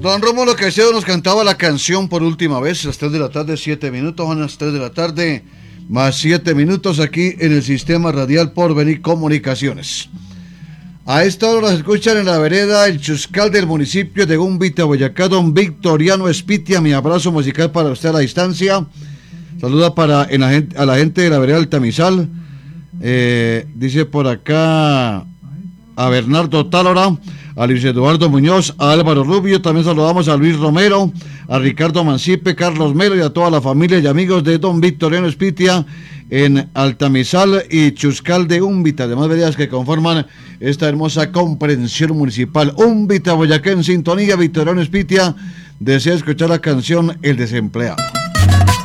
Don Rómulo Caicedo nos cantaba la canción por última vez, a las 3 de la tarde, 7 minutos, a las 3 de la tarde, más 7 minutos aquí en el sistema radial Porvenir Comunicaciones. A esta hora las escuchan en la vereda El Chuscal del municipio de Gumbita, Boyacá, don Victoriano Espitia. Mi abrazo musical para usted a la distancia. Saluda a la gente de la vereda El Tamizal. Dice por acá a Bernardo Tálora, a Luis Eduardo Muñoz, a Álvaro Rubio. También saludamos a Luis Romero, a Ricardo Mancipe, Carlos Melo y a toda la familia y amigos de don Victoriano Espitia en Altamizal y Chuscal de Úmbita, demás veredas que conforman esta hermosa comprensión municipal. Úmbita, Boyacá en sintonía. Victoriano Espitia desea escuchar la canción El Desempleado.